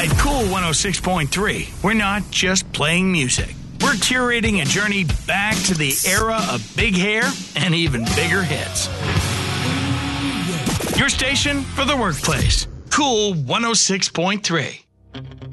At Cool 106.3, we're not just playing music. We're curating a journey back to the era of big hair and even bigger hits. Your station for the workplace. Cool 106.3.